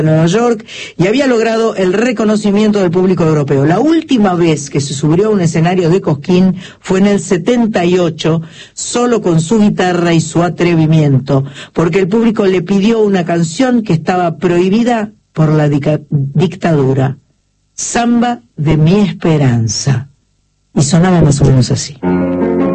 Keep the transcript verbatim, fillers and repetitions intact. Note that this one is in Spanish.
Nueva York y había logrado el reconocimiento del público europeo. La última vez que se subió a un escenario de Cosquín fue en el setenta y ocho, solo con su guitarra y su atrevimiento, porque el público le pidió una canción que estaba prohibida por la dictadura, Samba de mi esperanza, y sonaba más o menos así.